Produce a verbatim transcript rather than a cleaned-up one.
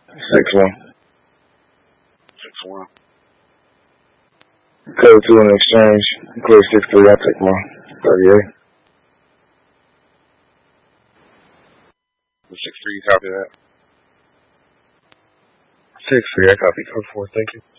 Six one. Six one. Code two in exchange. Clear six three. I take my thirty-eight. Six three. Copy that. Six three. I copy code four. Thank you.